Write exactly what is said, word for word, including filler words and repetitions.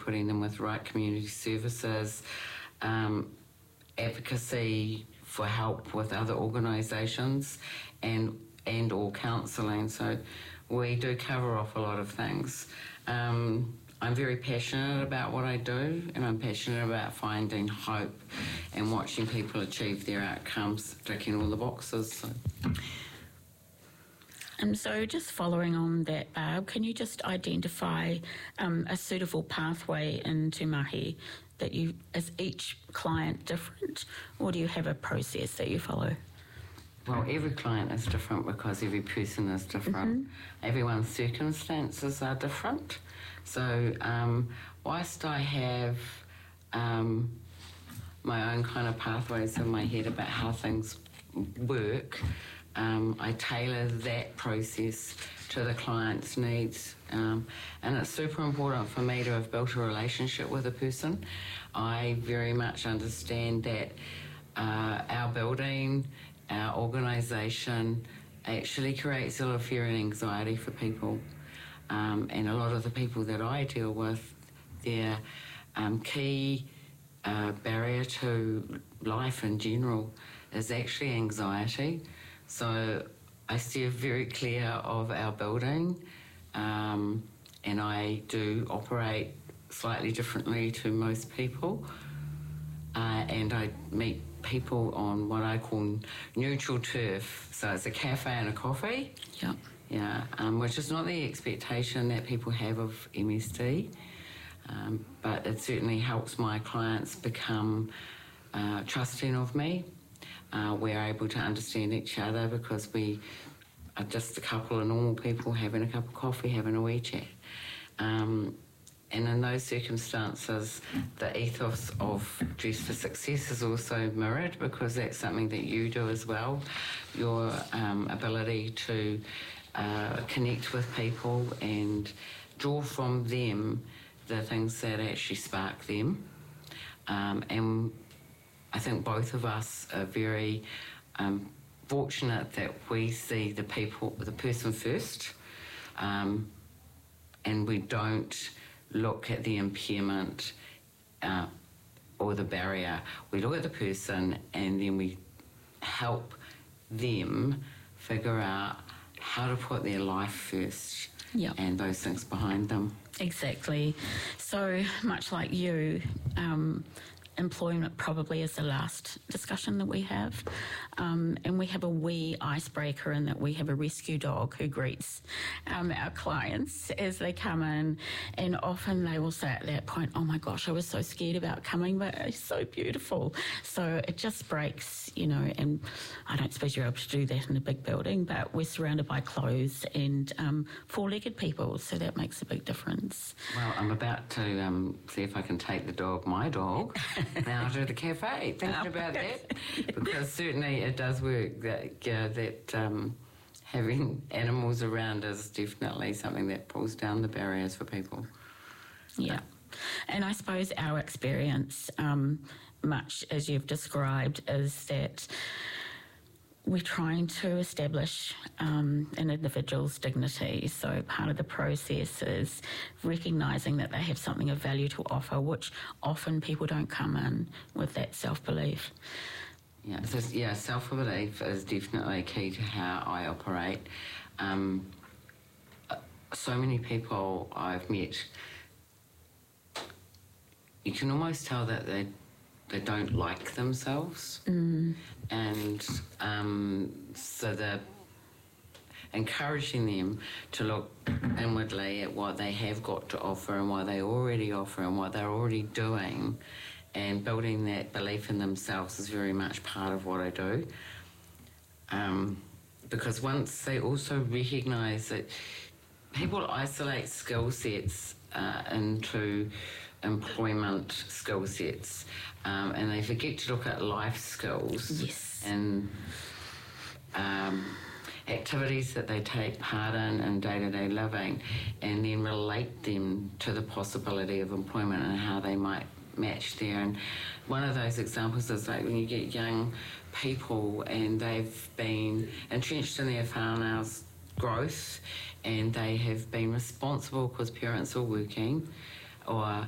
putting them with right community services, um, advocacy for help with other organisations, and and or counselling. So we do cover off a lot of things. Um, I'm very passionate about what I do, and I'm passionate about finding hope and watching people achieve their outcomes, ticking all the boxes. So. And so just following on that, Barb, can you just identify um, a suitable pathway into mahi that you, is each client different, or do you have a process that you follow? Well, every client is different because every person is different. Mm-hmm. Everyone's circumstances are different. So um, whilst I have um, my own kind of pathways in my head about how things work, um, I tailor that process to the client's needs. Um, and it's super important for me to have built a relationship with a person. I very much understand that uh, our building, our organisation actually creates a lot of fear and anxiety for people. Um, and a lot of the people that I deal with, their um, key uh, barrier to life in general is actually anxiety. So I steer very clear of our building, um, and I do operate slightly differently to most people. Uh, and I meet people on what I call neutral turf. So it's a cafe and a coffee. Yeah. Yeah, um, which is not the expectation that people have of M S D, um, but it certainly helps my clients become uh, trusting of me. Uh, we're able to understand each other because we are just a couple of normal people having a cup of coffee, having a wee chat. Um, and in those circumstances, the ethos of Dress for Success is also mirrored because that's something that you do as well. Your um, ability to Uh, connect with people and draw from them the things that actually spark them. Um, and I think both of us are very um, fortunate that we see the people, the person first, um, and we don't look at the impairment uh, or the barrier. We look at the person and then we help them figure out how to put their life first, yep, and those things behind them. Exactly. So much like you, um, employment probably is the last discussion that we have. Um, and we have a wee icebreaker in that we have a rescue dog who greets um, our clients as they come in. And often they will say at that point, oh my gosh, I was so scared about coming, but it's so beautiful. So it just breaks, you know, and I don't suppose you're able to do that in a big building, but we're surrounded by clothes and um, four-legged people, so that makes a big difference. Well, I'm about to um, see if I can take the dog, my dog, now to the cafe, thinking about that, because certainly it does work, that, yeah, that um, having animals around is definitely something that pulls down the barriers for people. Yeah. And I suppose our experience, um, much as you've described, is that we're trying to establish um, an individual's dignity. So part of the process is recognising that they have something of value to offer, which often people don't come in with that self-belief. Yeah, so, yeah, self-belief is definitely key to how I operate. Um, so many people I've met, you can almost tell that they they don't like themselves, mm. and um, so they're encouraging them to look inwardly at what they have got to offer and what they already offer and what they're already doing, and building that belief in themselves is very much part of what I do. Um, because once they also recognise that people isolate skill sets uh, into employment skill sets, um, and they forget to look at life skills, yes, and um, activities that they take part in in day-to-day living, and then relate them to the possibility of employment and how they might match there. And one of those examples is like when you get young people and they've been entrenched in their whānau's growth and they have been responsible because parents are working, or